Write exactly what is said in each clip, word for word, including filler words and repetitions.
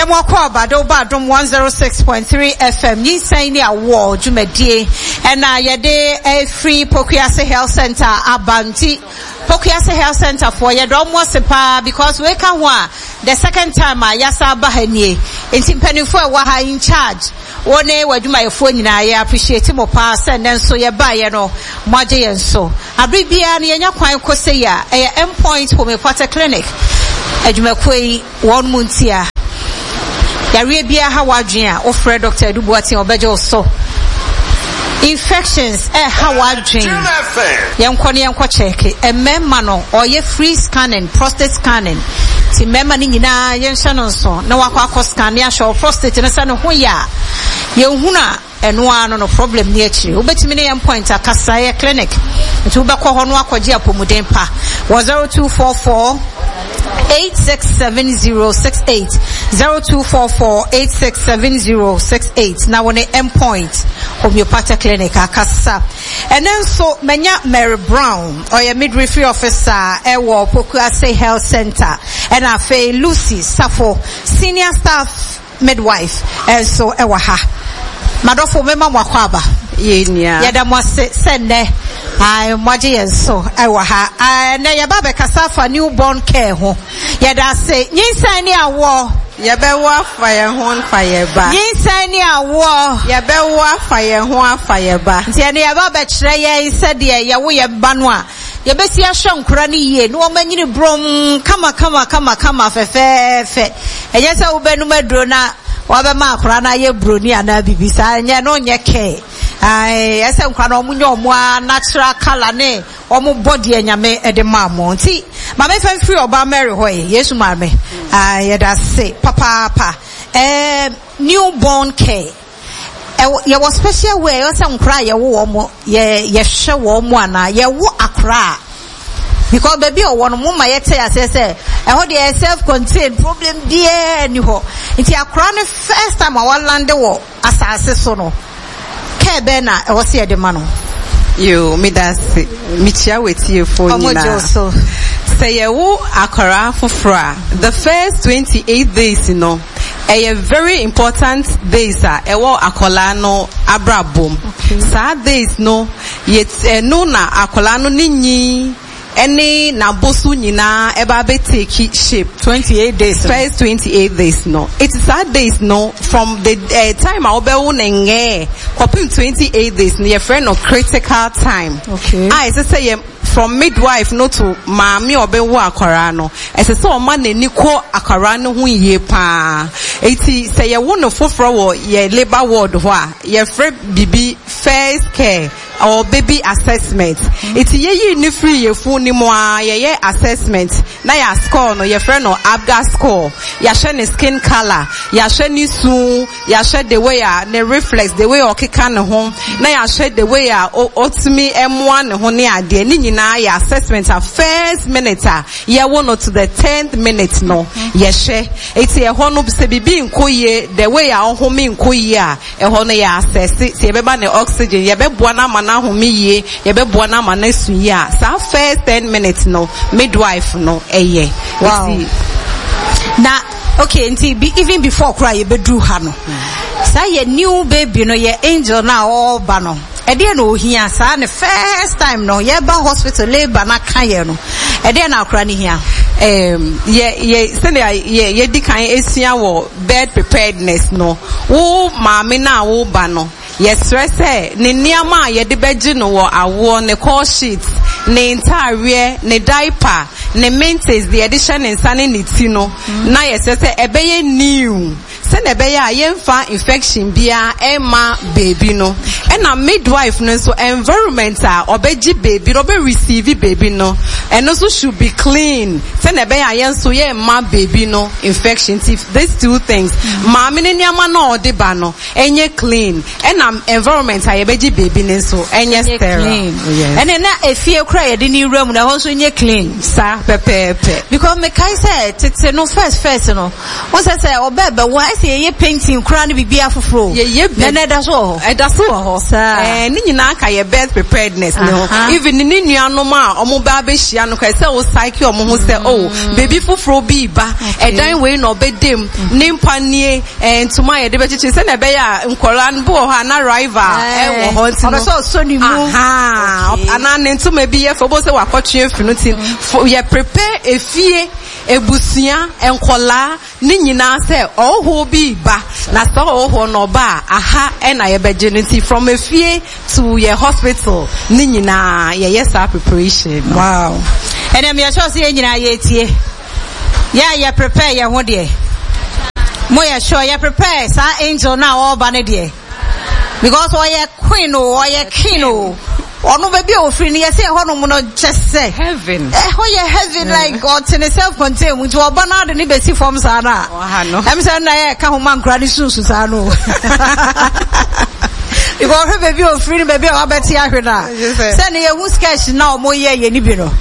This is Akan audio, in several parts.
Yamo Kwaba do Badum one oh six point three F M. Ni saying ya war Jumedie and na yede a free Pokuase Health Center Abanti Pokuase Health Center for ya don't want sepa because we can wa the second time I yasa bahanye inti penifo wa ha in charge one waduma yefo nyina ya appreciate mo pa send then so ya ba ye no moje yen so abibia na yenya kwan kose ya e endpoint homeopathic clinic adwumakoi one muntia yare bia ha wadwen a ofre Doctor Edubuati obeje so infections eh ha wadwen yenkɔ ne yenkɔ check e memma no oye free scanning prostate scanning ti memma ni nyina yenhye no nso na wakɔ akɔ scan ya show prostate ne se no ho ya yenhuna eno ano no problem ni akiri obetimi ne endpoint akasa ye clinic nti wobɛkɔ hɔ no akɔgye apomuden pa one zero two four four eight six seven zero six eight zero two four four eight six seven zero six eight now on the endpoint homeopathic clinic akasa and then so menya Mary Brown or your midwifery officer ewo Pokuase Health Center and afa Lucy Safo senior staff midwife and so ewa ha madofo mema mwakwaba yenya yada mwase sende ai mwaje yenso ewa ha na yaba be kasafa newborn care ho yada se nyinsan ni awo yabewa faye ho faye ba nyinsan ni awo yabewa faye ho faye ba nti ne yaba be kire ye sede ye wo ye ba no a yebesi ahwe nkura ni yie no manyini brom kama kama kama kama fefefe eyesa wo benu maduro na wabe ma akura na ye broni ana bibisa nye no nye ke ai ese nkwa na omunye omo natural color ne omo body enyame ede ma mo nti ma me fan free oba Mary hoye Yesu ma me ai da say papa papa eh newborn care ye was special way o se nkura ye wo omo ye ye hwe wo omo ana ye wo akura because baby o won mo ma ye tell say say e ho dey self contained problem there ni ho nti akura ne first time I wan land wo asase so no ke be na e wo se de ma no yo me da se mi chia wetie fo nyina so say ye wo akura fofora the first twenty-eight days you know a very important days a ewo akola no abrabom sa days no yet no na akola no ninyi any na bosu nyina eba be take shape twenty-eight days first twenty-eight days no it is that days no from the uh, time I obe wo nenge kopim twenty-eight days no your friend no critical time okay I say say from midwife no to maami obe wo akwara no ese so ma nani ko akwara no hu yie pa eti say ye wo no foforo wo ye labor ward ho a ye free bibi first care or baby assessment eti ye yi ni free ye fu ni mo a ye ye assessment na ya score no ye friend no abga score ya share ni skin color ya share ni su ya share the way a ne reflex the way o keka ne ho na ya share the way a otimi emwa ne ho ne ade ni nyina ya assessment a first minute a ye wo no to the tenth minute no ye share eti ye ho no se bibi nkoye the way a ho mi nkoye a e ho no ya assess se ye beba ne oxygen ye beboa na ma na ho mi ye ye beboa na ma na su ye a sa first ten minutes no midwife no eye wow na okay nti be, even before cry ye bedru ha no sa ye new baby no ye angel na all ba no e de na ohia sa ne first time no ye ba hospital labor na kan ye no e de na akra ni hia um ye ye send ye ye di kan esua wo bed preparedness no wo maame na wo ba no ye stress eh ne niama ye de beji no wo awo ne call sheet ne entire ne diaper ne maintains the addition insane ne ti no na ye say ebeye new send ebeye a ye mfa infection bia ema baby no and na midwife no so environment a obeji baby obe receive baby no and also should be clean send ebeye a ye so ye ma baby no infection if these two things maame ne niama na ode ba no enye clean and na environment a ye beji baby ne so enye sterile and na efie kra ye de ni room na ho so enye clean sa pepepe because me kai say tete no first first no What's I say, or bebe, why say ye painting crown be be afro? Ye ye, then that's all. That's all, sir. And in Naka, your best preparedness, no. Even in India, no more, or Mubabe, Shiano, I say, oh, psyche, or Momo say, oh, baby for be ba, a dime way no bed dim, name panier, and to my debate, send a bear, and Coran Bo, an arrival, and also Sonny Moon. Ah, and I need to maybe a for both of our coaching for ye prepare a fee. Ebusia enkola ni nyina say all who be ba na so all no ba aha e na ye virginity from efie to your hospital ni nyina ye yes preparation. Wow. And am your sure say nyina ye tie yeah you prepare your ho de mo ya sure you prepare sa angel na all ba ne de because o ye queen o ye king o ono baby o free ni say ho no mo no just say heaven eh ho ye heaven like God in self contain mu to oba na de ni besi form sa na oh no am say na ye ka ho man kra ni sunsu sa no because her baby o free baby o abeti ahwena say na ye hu sketch na o mo ye ye ni bi no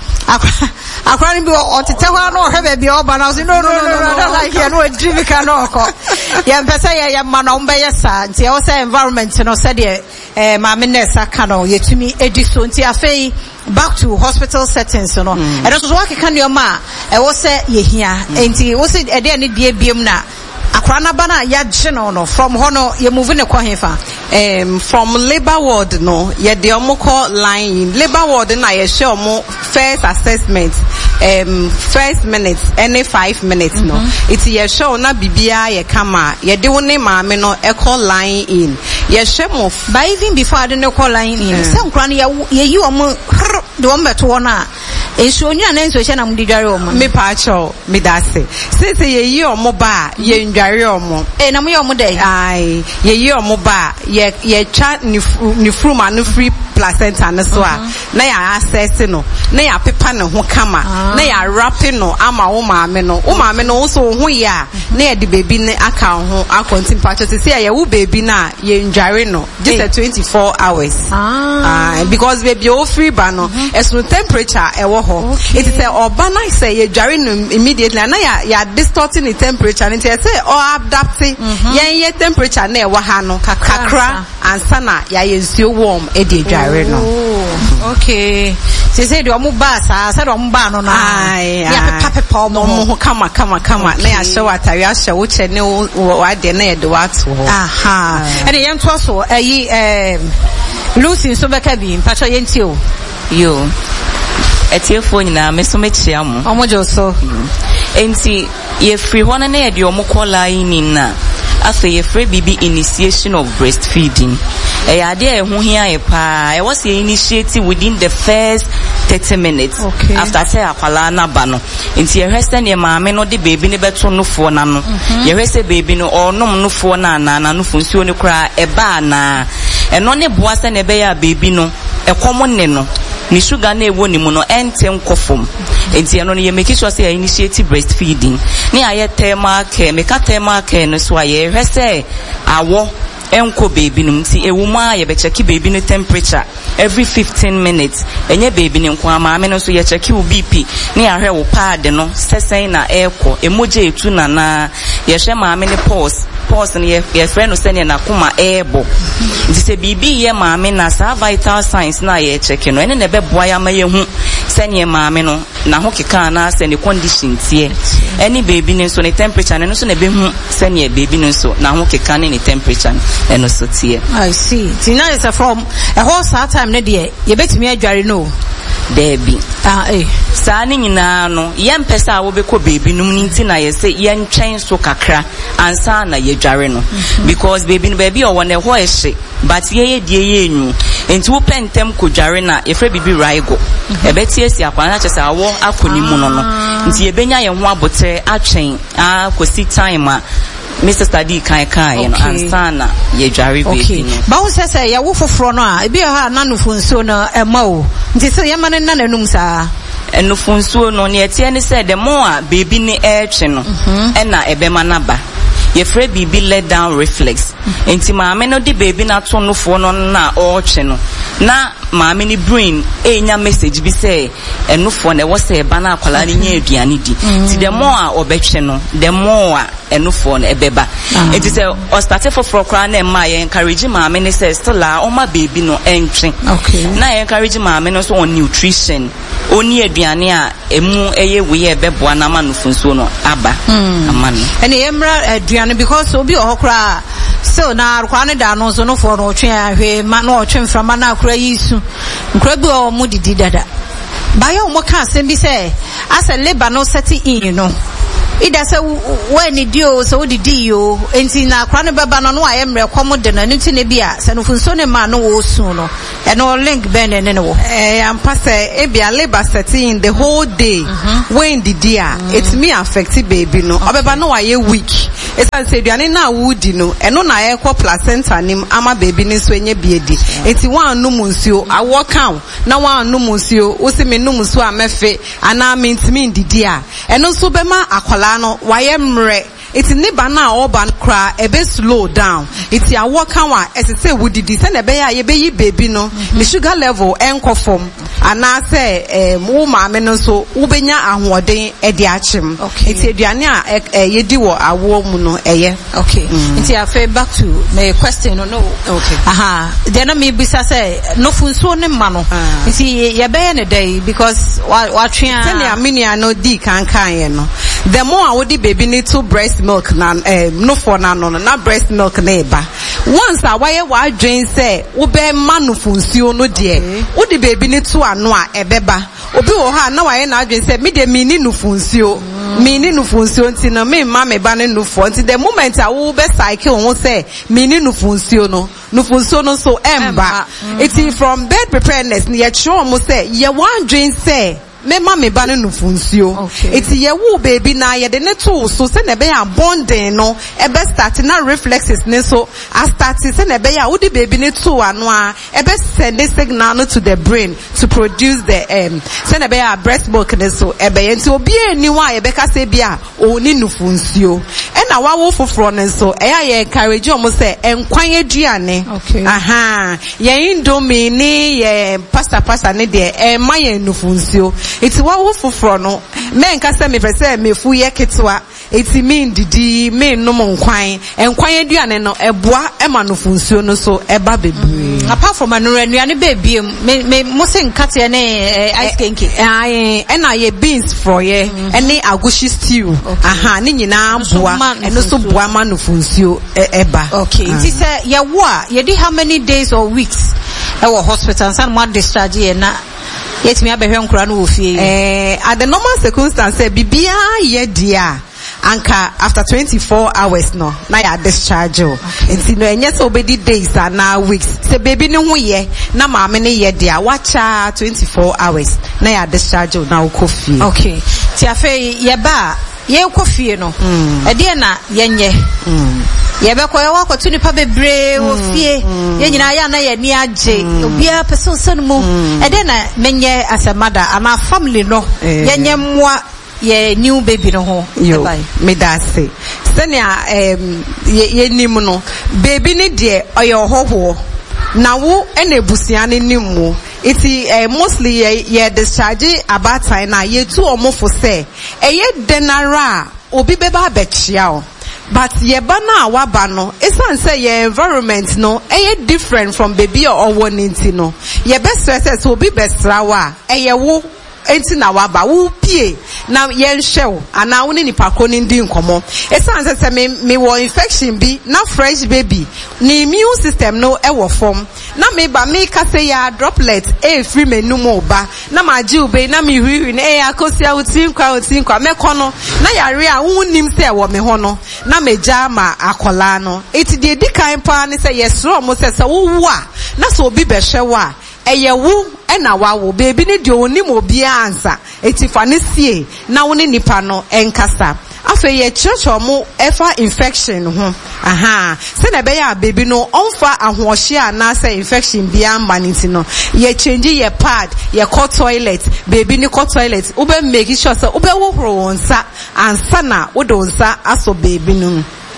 akra ni bi o tete ho na her baby o ba na say no no no no no like you no dream ka no ko ye mpesa ye ye ma na o be ye sa nti e say environment no say de eh ma me nessa ka no ye tumi edi so nti afei back to hospital settings no and also work can your ma e wo say ye hia nti wo say e de ne die biem na akra na bana ya gye no no from hono ye move ne kwa hefa um from labor ward no ye de omo call line labor ward na ye share omo first assessment um first minutes any five minutes no it ye show na bibia ye kama ye de woni maame no e call line in ye share mo by even before de ne call line in say nkra na ye yi omo de omo beto na enso onua na enso hye na mudi dware omo me pa cho me da se say say ye yi omo ba ye ndware omo eh na mo ye omo dai ai ye yi omo ba ye ye cha ni ni frum anu free placenta no so a na ya access no na ya pepa ne ho kama na ya wrap no ama wo maame no wo maame no so ho ya na ya de baby ne aka ho akontin patch to say ya wo baby na ye ndware no just a twenty-four hours ah because baby o free ba no es no temperature e wo ho it is oba na say ye dware no immediately na ya ya distorting the temperature and say o adapting yen ye temperature na e wo ha no kakra and sana ya ye nsuo warm e de dware no okay say say do omo ba sa say do omo ba no na ya pepa pepa omo ho kama kama kama na ya show atari a show che ne wa de na ye de wa to aha and yen to so ayi em Lucy so beka bi mpacho yen ti o yo etiefo nyina me so me chia mo omo jo so enti ye free one na ye de omo call line na aso ye free bibi initiation of breastfeeding e ya de ehu hia e pa e was initiate within the first thirty minutes okay. After say akwala na ba no enti ye hwese ne maame no de baby ne beto no fo na no ye hwese baby no onom no fo na na na no fo nsuo ne kra e ba na eno ne boa se ne be ya baby no e komo ne no ni sugar na ewo ni mu no entem kofom enti eno no ye make sure say initiate breastfeeding ni aye thermal care make thermal care no so aye hwese awo enko baby no nti ewu ma ye be check baby no temperature every fifteen minutes enye baby no kwa maame no so ye check wo B P ni ahwe wo pad no sesen na eko emoje etu na na ye hwe maame ne pulse pulse ni ye ye friend no sene na kuma ebo nti se bibi ye maame na sa vital signs na ye check no ene ne be boa ya ma ye hu sene maame no na ho keka na se ne condition tie any baby no so ne temperature no so ne be hu sene baby no so na ho keka ne temperature eno so tie I see tina is from a whole time ne de ye betimi adware no Debbie ah eh saa ni nyina no ye mpesa wo be ko baby num ni nti na ye se ye ntwen so kakra ansa na ye dware no because baby no baby o wona ho ehye but ye ye die ye enyu enti wo pentem ko dware na ye fra bibi raigo e beti esi akwa na chese awo akoni mu no no nti ye benya ye ho abotre atwen a kosi time a Mister Study kai kai no ansana ye dware baby no ba wo sese ye wo foforo no a ebi ha na no funsuo no e ma o nti se ye ma ne na nanum saa eno funsuo no ne etie ne se the more baby ni eche no e na ebe ma na ba ye free baby let down reflex enti maame no de baby na to no fo no na o che no na maame ni brain enya message bi say enufo na wo say ba na akwala ni nya aduane di ti the more a obetwe no the more a enufo na ebeba it is a start for for kra na ma ye encourage maame ni say still a o ma baby no entwe na ye encourage maame no so on nutrition oni aduane a emu eye we ye beboa na ma nufu nso no aba amano ene emra aduane because obi ohokra so na kwa ne da no so no for no twen ahwe ma no otwen frama na akura yisu nkura bi o mu didi dada bayo mo ka asem bi say asa labor no set in no ida say when di o so didi yo enti na akura ne baba no no ayemre kwom de na nti ne bia se no funso ne ma no wo su no e no link ben ne ne wo eh am pass e bia labor set in the whole day when didi a it me affect baby no obeba no aye weak esa se duane na wudi no eno na ye kwa placenta nim ama baby ni so enye biedi enti wan no munsuo awo kan na wan no munsuo wo se me no munsuo amefe ana mentimi ndidi a eno so be ma akwala no waye mre iti niba na oba kra ebe slow down iti awo kan wa esese wudidi se na be ya ye be yi baby no the sugar level enko form ana se eh wo maame no so wo benya ahoden e de achim iti aduane a yedi wo awo mu no eye okay iti afa back to my question no no okay aha then na me bisa say no funso ne ma no iti ye be ne day because wa twa se ne amenia no di kan kan ye no the more I would baby need to breast milk na eh no for na no na breast milk na eba once a why wa dwen say wo be manu funsuo no de wo di baby need to ano a ebeba obi wo ha na why na dwen say me de me ni no funsuo me ni no funsuo nti na me ma me ba ne no for nti the moment a wo be cycle wo say me ni no funsuo no no funsuo no so emba it from bed preparedness ni ye cho mo say ye wan dwen say me ma me ba no funsuo iti ye wo baby na ye de ne to so se na be ya bonding no e be start na reflexes ne so a start se na be ya wo di baby ne to ano a e be send the signal no to the brain to produce the um se na be ya breast milk ne so e be nti obi eni wa ye be ka se bia o ni no funsuo e na wa wo foforo ne so e ya ye encourage o mo se enkwan aduane aha ye indomie ni ye pasta pasta ne de e ma ye no funsuo iti wa wo foforo no me nka se me pese me fu ye ketwa iti me ndidi me no mo nkwan enkwan aduane no eboa e ma no funsuo no so eba bebre apart from anura aduane bebi me me mo se nkate ne ice cake eh e na ye beans for ye ene agushi stew aha ni nyina boa eno so boa ma no funsuo eba okay iti se ye wo a ye di how many days or weeks e wo hospital san mo discharge ye na yet me abehwe nkura no ofie eh at the normal circumstance bibia ye dia anka after twenty-four hours no na ya discharge o enti no enye so obedi days na weeks se baby ne ho ye na maame ne ye dia wacha twenty-four hours na ya discharge na ukofie okay ti afa ye ba ye ukofie no e de na yenye ye be ko ye wa ko tuni pa bebre ofie ye nyina ya na ye ni age obi a person son mu e de na menye asemada ama family no yenye mwa ye new baby no ho bye me da say senia em ye nim no baby ni de oye hoho na wo ena ebusia ne nimu iti eh, mostly ye, ye discharge about time na ye tu omofo say eye denara obi beba abechia o but ye bana waba no esan say ye environment no eye different from baby or owoninti no ye best stress obi besra wa eye wo enti na waba wo pie na ye nhwe ana wo ni nipa ko ni ndi nkomo esan say me me wo infection bi na fresh baby ni immune system no e wo form na me ba me ka say ya droplet e free menu mo ba na ma ji ube na me hwiwi na e akosia utin kwa utin kwa me kono na yare a wo nim say wo me ho no na me ja ma akola no eti de di kan pa ni say yesro mo say say wo wo a na so obi be hwe wa eye wo ena wa wo baby ni de oni mo bia ansa eti fa ne sie na wo ni nipa no enkasa afa ye chocho mo efa infection ho aha se na be ya baby no onfa ahohye ana say infection bia maniti no ye change ye pad ye ko toilet baby ni ko toilet ube make sure say ube wo horo nsa ansa na wo do nsa aso baby no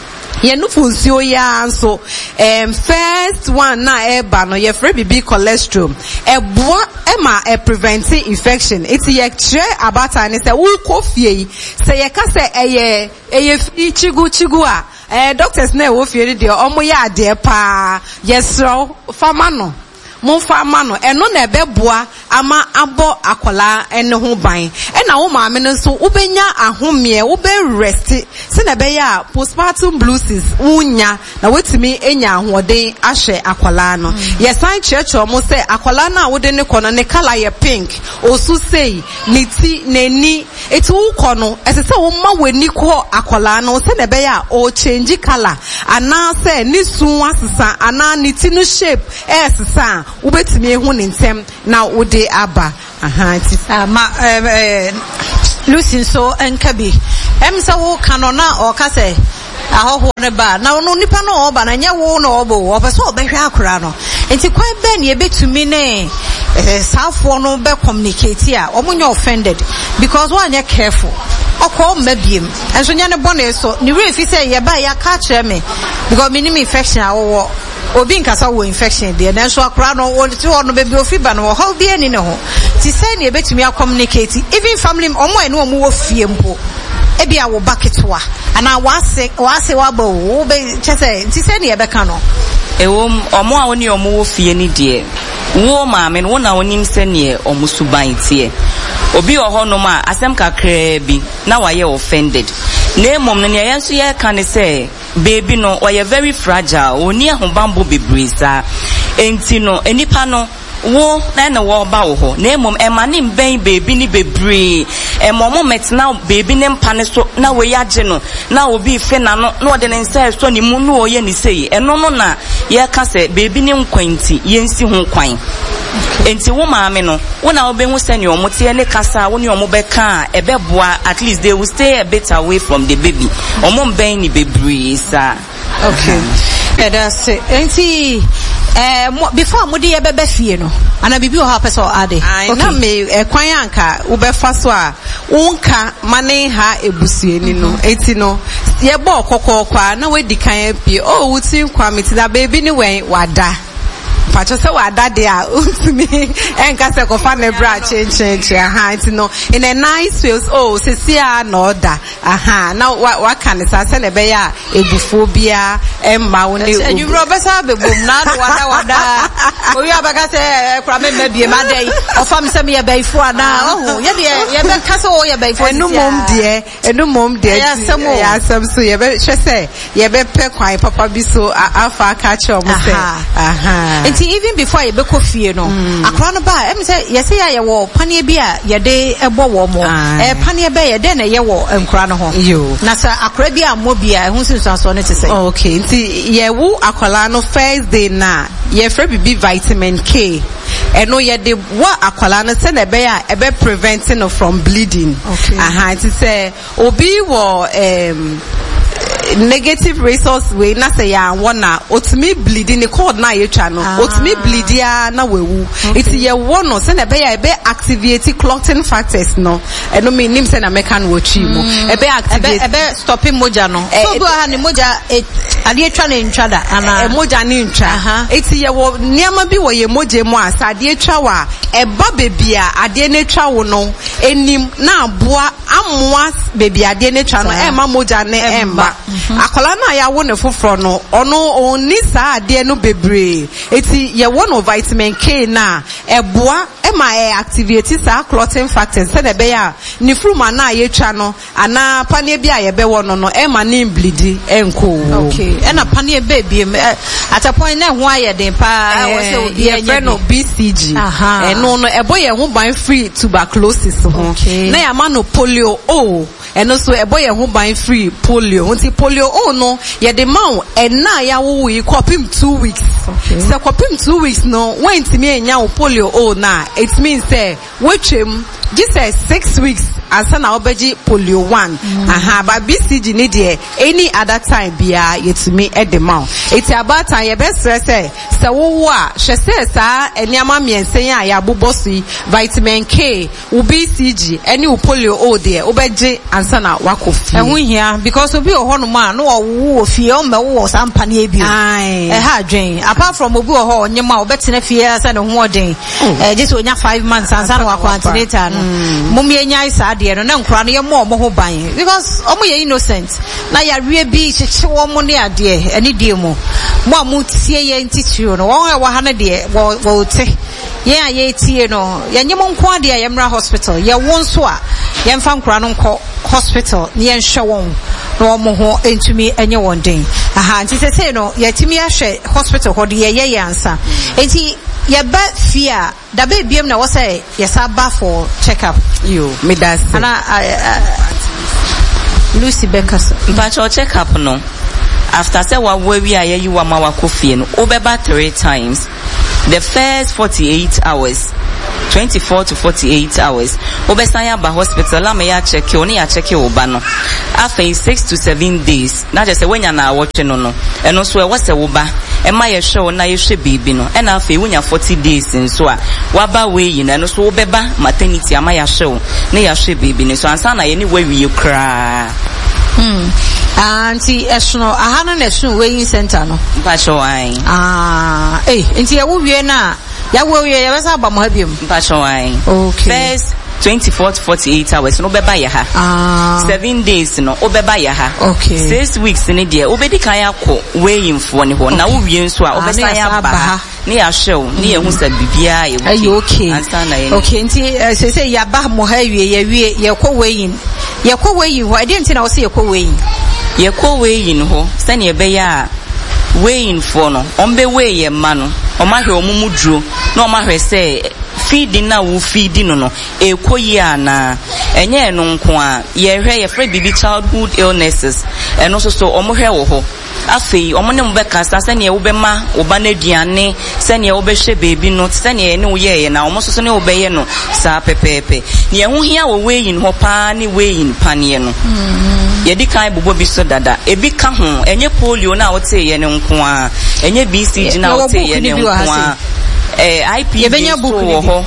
ye no funsuo ya nso um first one na e ba no ye free bibi cholesterol e boa e ma e prevent infection it ye kire abata ne se wo kofie se ye ka se eye eye chigu chigu a eh doctors na e wo fie de omo ya ade pa yesro fama no mo fama no eno na ebeboa ama abo akola ene ho ban e na wo maame no so wo benya ahomie wo be rest se na be ya postpartum blues unya na wetimi enya ahoden ahwe akola no ye san church o mo se akola na wo de ne kono ne color ye pink osu sei ni ti neni eti wo kono ese se wo ma weni ko akola no se na be ya o change color ana se ni sun asesa ana ni ti no shape e sesa ubetimi ehu ne ntem na ode aba aha ti ma eh Lucy so enkabi em se wo kanona o ka se ahoho ne ba na no nipa no oba na nya wo no obo wo pe so obehwe akora no enti kwan be ne ebetumi ne eh safo no be communicate a omunye offended because one are careful okọ mabiem enso nya ne bone so ni we fi say ye ba ya ka kire me because minimum infection awo obi nkasa wo infection de na nso akora no wo ti wo no be bi ofi ba no ho bi ani ne ho ti say ne ebetumi a communicate even family omo ene omo wo fie mpo ebi a wo baketwa ana wase wase waba wo be chese ti say ne ebeka no ewo omo a woni omo wo fie ni de wo maame no na wonim se ne omo suban tie obi ohono ma asem kakra bi na waye offended na mom no ne yenso ye ka ne say baby no oye very fragile oni ahobambo bebreza enti no enipa no wo na na wo ba wo ho na mom e ma ne mben baby ni bebre e mom met na baby ne mpa ne so na we yage no na obi fe na no na ode ne nsa so ni mu no oye ni sei eno no na ye ka se baby ne nkwanti ye nsi ho kwan enti wo maame no wo na obehu se ne omote ne kasa wo ne omobeka e beboa at least they will stay a bit away from the baby omom ben ni bebre sa okay yeah, that's it enti eh before mudi ye bebe fie no ana bibi o ha pese o ade okay na me e kwan anka wo be fa so a wonka mane ha ebusueni no enti no ye bo kokokwa na we dikan apie o wuti kwa meti da baby ni wen wada pacho se wada de a utimi enka se ko fa ne bra change change aha enti no in a nice way oh se sia na order aha na wa kan sa se ne be ya ebufo bia emma wo ne you robesa be bom na wada wada o ya ba ka se kra me mabie ma dai o fam se me ya be ifo ana oh ye de ye be ka se o ye be ifo enu mom de enu mom de ya sam so ye be hwe se ye be pe kwan papa bi so afa ka che o mo se aha even before you be coffee no akra no ba em say yes ya ye wo pane bi a ye de ebo wo mo eh pane be ye de na ye wo nkra no ho na sa akra bi a mo bi a hu sinso so ne te say okay nti ye wo akola no first day na ye free bibi vitamin K eno ye de wo akola no se na be ya e be preventing no from bleeding aha nti say obi wo um negative resource we na say ya wona otimi bleeding the cord na ye twa no otimi bleedia na wewu it ye wono say na be ya be activate clotting factors no eno me nim say na mekan wo twi mu e be activate e be stopping moja no so do ha ni moja ade twa na ntwa da ana e moja ni ntwa it ye wo niam bi wo ye moja mu asa ade twa wa e ba bebia ade ne twa wo no enim na aboa amoa bebia ade ne twa no e ma moja ne emba akola na ya wo ne foforo no ono oni sa ade no bebre eti ye wo no vitamin K na eboa e ma e activate sa clotting factors se de be ya ni fruma na ye twa no ana pane bia ye be wo no no e ma ni bleed enko okay e na pane be bi at a point na ho aye den pa wo se obi ye no B C G e no no ebo ye ho ban free tuberculosis ho na ya ma no polio o eno so ebo ye ho ban free polio nti polio oh no ye de maw ena ya wo yi kopim two weeks se kopim two weeks no when timi enya wo polio oh na it means say wetwem Jesus six weeks ansa na obeji polio one. Mm. Aha, but B C G ni de any other time bia yetumi edema. It's about time your best stress say se wo a hwe se sa eniama miensen a ya bobosi vitamin K u B C G any u polio o de obeji ansa na wakofi. Ehun hia because obi o hono ma no wo fie o me wo sampa na ebi. Ai. Eh ha dwen. Apart from obi o ho nyema obetena fie asa na ho odin. Eh just onya five months ansa na wakwantinata no. Mummy enya isa de no na nkura no ye mo mo ho ban because omo ye innocent na ya wie bi chichi wo mo ne ade ani die mo mo amu tie ye ntitiro no wo wa ha na de wo wo te ye a ye tie no ye nyemo nko ade ye mra hospital ye won so a ye mfa nkura no nko hospital ne ye nhwe won no mo ho entumi enye won den aha nti se se no ye timi ahwe hospital ho de ye ye ansa enti ye ba fear da be biem na wo say yes aba for check up yo me das ana Lucy Beckers but your check up no after say wa we are you wa ma wa kofie no obeba three times the first forty-eight hours twenty-four to forty-eight hours obesan ya ba hospital am ya check oni ya check oba no after six to seven days na just say when ya na watch no no eno so e wo se oba e ma ye show na ye hwe bibi no e na after wunya forty days nso a waba we yi na no so obeba maternity ama ya show na ya hwe bibi no so ansa na ye ni we wie kra hmm anti esno ahana na esno weighing center no ba show ai ah eh nti ya wo wie na ya wo wie ya besa ba mo habiem ba show ai okay first twenty-four to forty-eight hours no beba ya ha ah seven days no obeba ya ha okay six weeks ni de obedi kan ya ko weighing fo ni ho na wo wie nso a obesa ya ba ni ya show ni ehun sa bibia ye okay okay okay nti se se ya ba mo ha wie ya wie ye ko weighing ye ko weighing ho ade nti na wo se ye ko weighing ye ko weighing ho se ne be ya weighing for no ombe weigh ye ma no omahwe omumuduro na omahwe se feeding na wo feeding no no ekoyi ana enye no nko a ye hwe ye free baby childhood illnesses eno so so omohwe wo ho afei omone mbeka sa se ne wo be ma oba na duane se ne wo be hwe baby no se ne ne wo ye na omo so so ne wo be ye no sa pepepe ne ho hia wo weighing ho pa ni weighing panie no ye di kai bobo bi so dada ebi ka ho enye polio na wo te ye ne nko a enye B C G na wo te ye ne nko a eh I P V so ho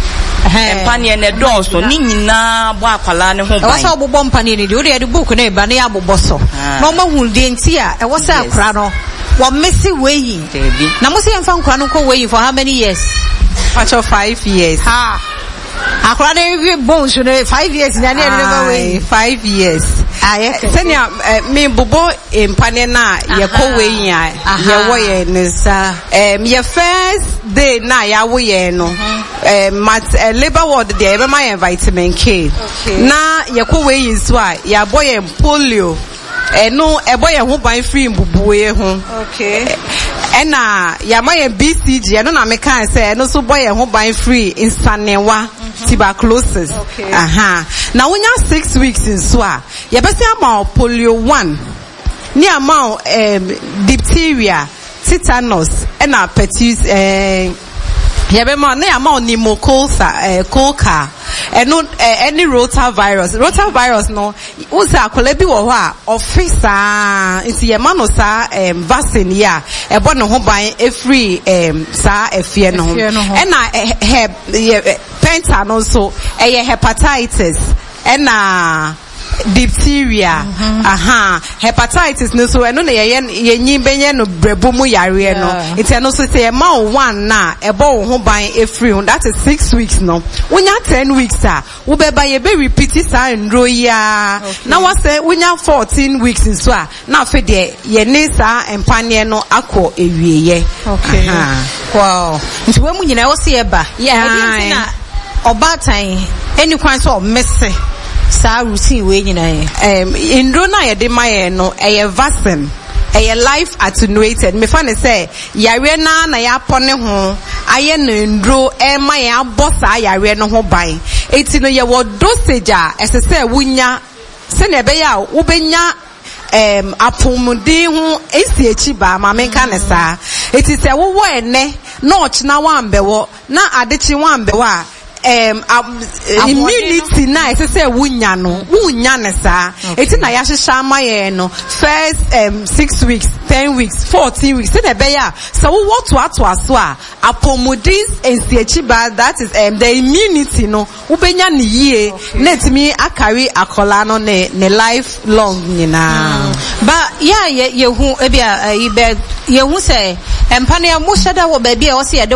empanye ne doso ni nyina bo akwala ne ho ban. E wasa obobọ mpanye ne de o de de book na e ba ne ya bobọ so. Na o ma hu de nti a e wasa akra no wo mesi weyi. Na mo se yemfa nkra no ko weyi for how many years? After five years. Ha. Akra de bones no five years na ne never weyi. five years. Aye. Senya me bobo empanye na ye ko weyi a ye wo ye ne sa. Em ye first day na ya wo ye no. Um, mat uh, labor ward there be my vitamin K. Okay. Na ye ko we yin so a ya boy em polio. Eh no e boy ho ban free mbubuwe ho. Okay. Eh na ya my B C G no na me kan say no so boy ho ban free insanewa tuberculosis. Okay. Aha. Na wonya six weeks in so a ye be say ama polio one. Ni ama um, diphtheria, tetanus, and a pertussis eh yebe ma na ama pneumococcal eh coca eno any rotavirus rotavirus no wo say akola bi wo ho a officer nti ye ma no sa em vaccine ya e bo no ho ban e free em sa efie no ho e na he penta no so e ye hepatitis e na diphtheria mm-hmm. Aha hepatitis no so eno na ye ye nyi benye no brebo mu yare no it eno so say ma one na e bo wo ho ban e free that is six weeks no wonya ten weeks a wo be ba ye be repeat sa ndro ya na wo say wonya fourteen weeks nso a na afi de ye ne sa empane no akọ ewieye okay wow nti we mu nyina wo say e ba yeah na obatan any kwan so messe sa routine we nyina em indro na ye de maye no eye vaccine eye life attenuated me fa ne say yare na na ya pone ho aye no indro e ma ya bossa yare no ho ban eti no ye wo dosage a ese say wunya se ne be ya wo benya em apomudi ho esi echi ba ma me ka ne sa eti se wo wo ene no ochina wambewo na adechi wambewo a um, um immunity na ese say wunya no wunya ne sa eti na ya hihya amaye no first um six weeks ten weeks fourteen weeks say na be ya so what to ato aso a apomodis ensiachiba that is um the immunity no ubenya ne yie na etimi akari akola no ne ne life long nyina ba ya ye hu ebia ibe ye hu say empane amuhada wo ba bia o se